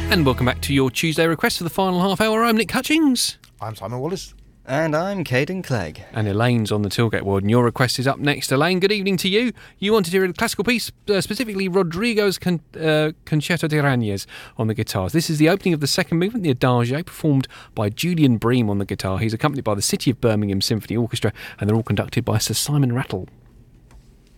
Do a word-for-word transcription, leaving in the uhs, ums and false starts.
And welcome back to your Tuesday request for the final half hour. I'm Nick Hutchings. I'm Simon Wallace. And I'm Caden Clegg. And Elaine's on the tailgate ward, and your request is up next. Elaine, good evening to you. You wanted to hear a classical piece, uh, specifically Rodrigo's Con- uh, Concerto de Arañas on the guitars. This is the opening of the second movement, the Adagio, performed by Julian Bream on the guitar. He's accompanied by the City of Birmingham Symphony Orchestra, and they're all conducted by Sir Simon Rattle.